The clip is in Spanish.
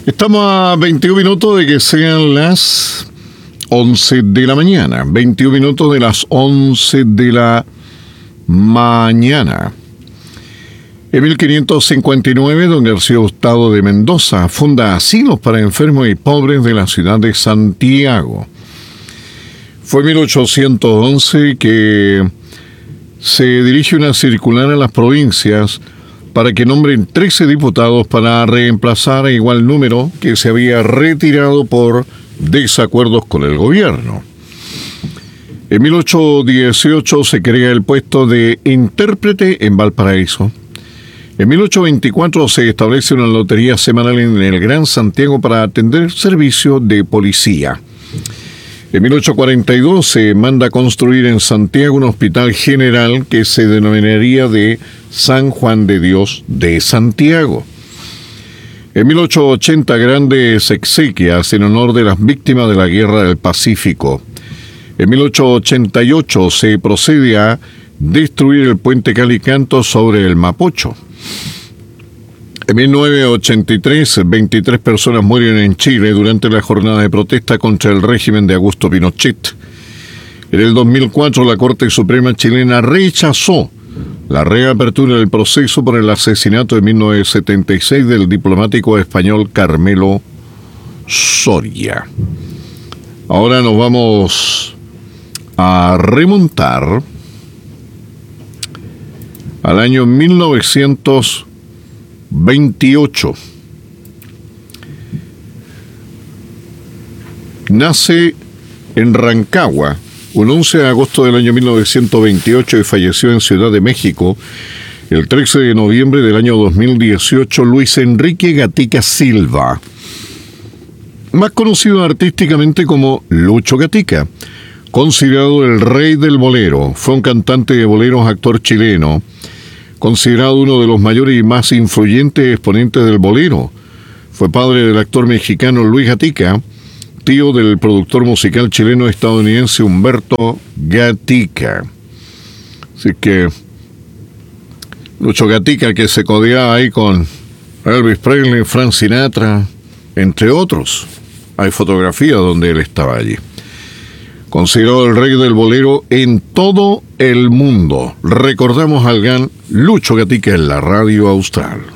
Estamos a 21 minutos de que sean las 11 de la mañana. 21 minutos de las 11 de la mañana. En 1559, don García Hurtado de Mendoza funda asilos para enfermos y pobres de la ciudad de Santiago. Fue en 1811 que se dirige una circular a las provincias para que nombren 13 diputados para reemplazar a igual número que se había retirado por desacuerdos con el gobierno. En 1818 se crea el puesto de intérprete en Valparaíso. En 1824 se establece una lotería semanal en el Gran Santiago para atender servicio de policía. En 1842 se manda a construir en Santiago un hospital general que se denominaría de San Juan de Dios de Santiago. En 1880 grandes exequias en honor de las víctimas de la Guerra del Pacífico. En 1888 se procede a destruir el puente Calicanto sobre el Mapocho. En 1983, 23 personas mueren en Chile durante la jornada de protesta contra el régimen de Augusto Pinochet. En el 2004, la Corte Suprema chilena rechazó la reapertura del proceso por el asesinato de 1976 del diplomático español Carmelo Soria. Ahora nos vamos a remontar al año 1928. Nace en Rancagua un 11 de agosto del año 1928 y falleció en Ciudad de México el 13 de noviembre del año 2018 Luis Enrique Gatica Silva, más conocido artísticamente como Lucho Gatica, considerado el rey del bolero. Fue un cantante de boleros, actor chileno, considerado uno de los mayores y más influyentes exponentes del bolero. Fue padre del actor mexicano Luis Gatica, tío del productor musical chileno-estadounidense Humberto Gatica. Así que Lucho Gatica, que se codeaba ahí con Elvis Presley, Frank Sinatra, entre otros. Hay fotografías donde él estaba allí. Considerado el rey del bolero en todo el mundo. Recordamos al gran Lucho Gatica en la Radio Austral.